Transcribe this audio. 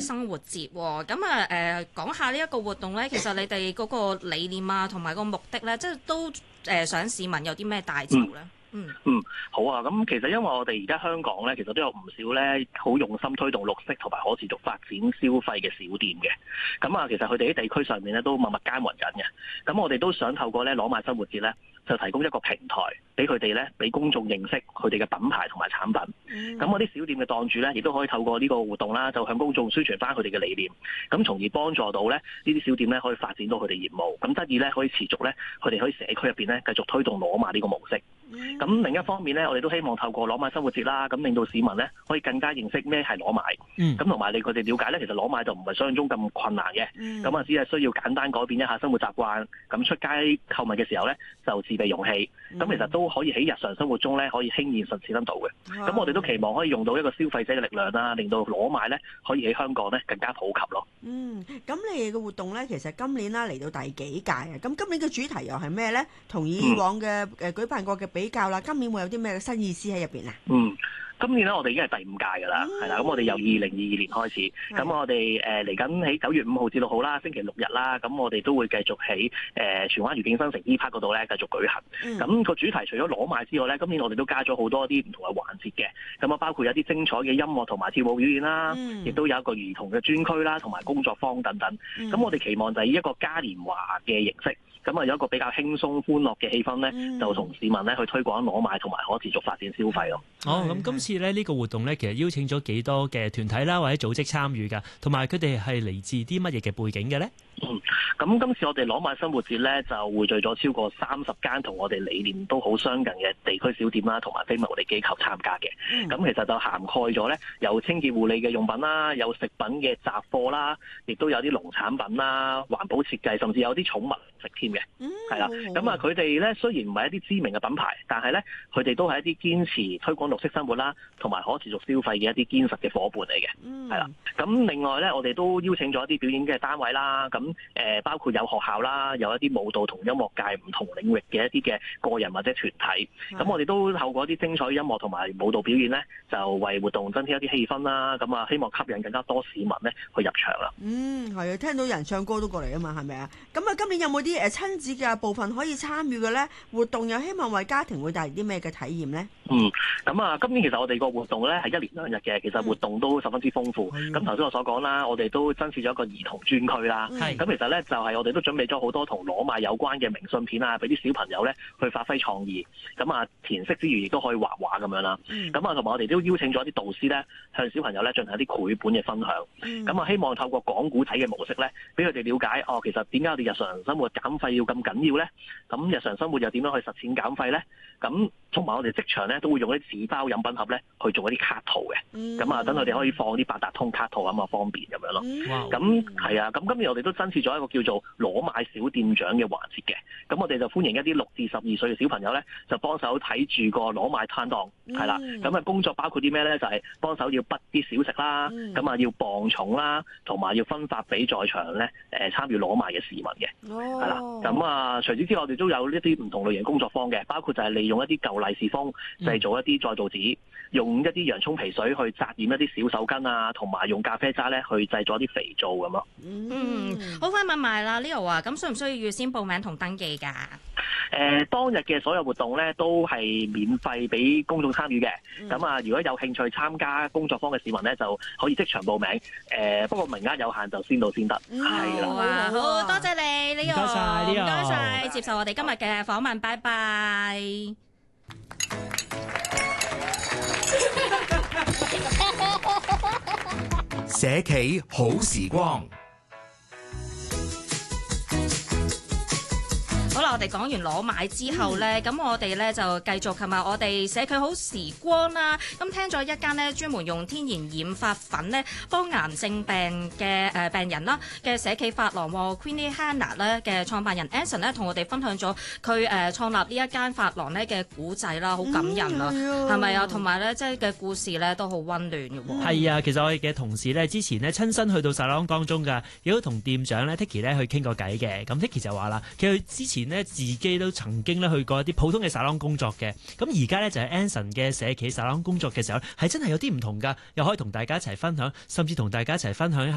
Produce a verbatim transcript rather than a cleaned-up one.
生活節喎。咁啊誒講下呢一個活動咧，其實你哋嗰個理念啊同埋個目的咧，即係都誒、呃、想市民有啲咩帶走咧？嗯嗯，好啊。咁其實因為我哋而家香港咧，其實都有唔少咧好用心推動綠色同埋可持續發展消費嘅小店嘅。咁啊，其實佢哋喺地區上面咧都默默耕耘緊嘅。咁我哋都想透過咧攞賣生活節咧，就提供一個平台俾佢哋咧，俾公眾認識佢哋嘅品牌同埋產品。咁嗰啲小店嘅檔主咧，亦都可以透過呢個活動啦，就向公眾宣傳翻佢哋嘅理念，咁從而幫助到咧呢啲小店咧可以發展到佢哋業務，咁得以咧可以持續咧佢哋可以社區入邊咧繼續推動攞賣呢個模式。咁另一方面咧，我哋都希望透過攞賣生活節啦，咁令到市民咧可以更加認識咩係攞賣，咁同埋令佢哋了解咧，其實攞賣就唔係想象中咁困難嘅，咁啊、嗯、只係需要簡單改變一下生活習慣，咁出街購物嘅時候咧就自備容器，咁、嗯、其實都可以喺日常生活中咧可以輕易實踐得到嘅。咁、嗯、我哋都期望可以用到一個消費者嘅力量啦，令到攞賣咧可以喺香港咧更加普及咯。 嗯，咁你哋嘅活動咧，其實今年啦嚟到第幾屆啊？咁今年嘅主題又係咩咧？同以往嘅誒、嗯、舉辦過嘅比較啦，今年會有啲咩新意思喺入邊啊？ 嗯。今年咧，我哋已經係第五屆㗎啦，係啦、嗯。咁我哋由二零二二年開始，咁、嗯、我哋誒嚟緊喺九月五號至六號啦，星期六日啦，咁我哋都會繼續喺誒荃灣愉景新城 E Park 嗰度咧繼續舉行。咁、嗯、個主題除咗攞賣之外咧，今年我哋都加咗好多啲唔同嘅環節嘅，咁啊包括有啲精彩嘅音樂同埋跳舞表演啦，亦、嗯、都有一個兒童嘅專區啦，同埋工作坊等等。咁、嗯、我哋期望就係以一個嘉年華嘅形式。咁啊有一個比較輕鬆歡樂嘅氣氛咧，嗯、就同市民咧去推廣攞賣同埋可持續發展消費咯。 哦，咁今次咧呢個活動咧，其實邀請咗幾多嘅團體啦，或者組織參與㗎，同埋佢哋係嚟自啲乜嘢嘅背景嘅咧？ 嗯，咁今次我哋攞賣生活節咧就匯聚咗超過三十間同我哋理念都好相近嘅地區小店啦，同埋非牟利機構參加嘅。咁、嗯、其實就涵蓋咗咧，有清潔護理嘅用品啦，有食品嘅雜貨啦，亦都有啲農產品啦、環保設計，甚至有啲寵物食添嘅。係啦、嗯，咁啊佢哋咧雖然唔係一啲知名嘅品牌，但係咧佢哋都係一啲堅持推廣綠色生活啦，同埋可持續消費嘅一啲堅實嘅伙伴嚟嘅。係啦、嗯，咁另外咧，我哋都邀請咗一啲表演嘅單位啦，咁。誒包括有學校啦，有一啲舞蹈同音樂界唔同領域嘅一啲嘅個人或者團體，咁的我哋都透過一啲精彩音樂同埋舞蹈表演咧，就為活動增添一啲氣氛啦。咁啊，希望吸引更加多市民咧去入場啦。嗯， 係啊，聽到人唱歌都過嚟啊嘛，係咪啊？咁啊，今年有冇啲誒親子嘅部分可以參與嘅咧？活動又希望為家庭會帶嚟啲咩嘅體驗咧？ 嗯，咁啊，今年其實我哋個活動咧係一連兩日嘅，其實活動都十分之豐富。咁頭先我所講啦，我哋都增設咗一個兒童專區啦。係的，咁其實咧就係我哋都準備咗好多同攞賣有關嘅明信片啊，俾啲小朋友咧去發揮創意。咁啊，填色之餘亦都可以畫畫咁樣啦。咁啊、嗯，同埋我哋都邀請咗啲導師咧，向小朋友咧進行一啲繪本嘅分享。咁啊、嗯，希望透過講古仔嘅模式咧，俾佢哋了解哦，其實點解我哋日常生活減廢要咁緊要咧？咁日常生活又點樣去實踐減廢咧？咁同埋我哋職場咧都會用啲紙包飲品盒咧去做一啲卡套嘅。咁啊、嗯，等佢哋可以放啲八達通卡套咁啊，方便咁樣咯。咁係啊，咁今年我哋都增設咗一個叫做攞賣小店長嘅環節嘅。咁我哋就歡迎一啲六至十二歲嘅小朋友咧，就幫手睇住個攞賣攤檔，係啦、嗯。咁啊工作包括啲咩咧？就係、是、幫手要滗啲小食啦，咁啊、嗯、要磅重啦，同埋要分發俾在場咧誒參與攞賣嘅市民嘅，係啦、哦。咁啊除此之外，我哋都有一啲唔同類型工作坊嘅，包括就係利用一啲舊利是封製造一啲再造紙，嗯、用一啲洋葱皮水去紮染一啲小手巾啊，同埋用咖啡渣咧去製作一啲肥皂咁咯。 嗯，好快問埋啦 Leo 啊，咁需唔需要預先報名同登記㗎？誒、 呃，當日嘅所有活動咧都係免費俾公眾參與嘅。咁啊、嗯，如果有興趣參加工作坊嘅市民咧，就可以即場報名。誒、呃，不過名額有限，就先到先得。係啦、 嗯，好，好多謝你 Leo， 唔該晒 Leo，唔該晒接受我哋今日嘅訪問，拜拜。 社企好時光。 好啦，我哋講完攞賣之後咧，咁、嗯、我哋咧就繼續琴日我哋社企好時光啦。咁聽咗一間咧專門用天然染髮粉咧幫癌症病嘅誒病人啦嘅社企髮廊 Queenie Hannah 咧嘅創辦人 Anson 咧，同我哋分享咗佢誒創立呢一間髮廊咧嘅古仔啦，好感人啊，係咪啊？同埋咧即係嘅故事咧都好溫暖嘅喎。 係啊，其實我哋嘅同事咧之前咧親身去到沙龍當中㗎，亦都同店長咧 Ticky 咧去傾過偈嘅。咁 Ticky 就話啦，其實佢之前咧自己都曾經咧去過一啲普通嘅沙龍工作嘅，咁而家咧就係 Anson 嘅社企沙龍工作嘅時候，係真係有啲唔同㗎，又可以同大家一齊分享，甚至同大家一齊分享一下。